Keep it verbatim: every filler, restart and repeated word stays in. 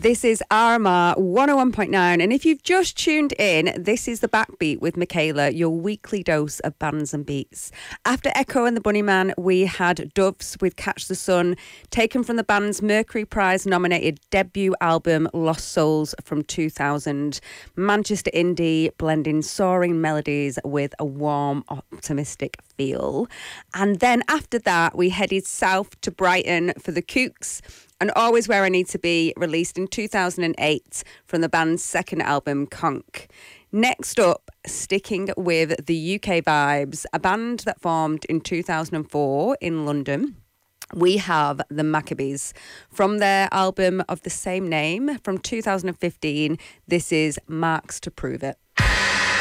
This is R M R one oh one point nine, and if you've just tuned in, this is The Backbeat with Michaela, your weekly dose of bands and beats. After Echo and the Bunnyman, we had Doves with Catch the Sun, taken from the band's Mercury Prize-nominated debut album Lost Souls from two thousand. Manchester indie, blending soaring melodies with a warm, optimistic feel. And then after that, we headed south to Brighton for The Kooks and Always Where I Need to Be, released in two thousand eight from the band's second album, Conk. Next up, sticking with the U K vibes, a band that formed in two thousand four in London. We have the Maccabees from their album of the same name from two thousand fifteen. This is Marks to Prove It.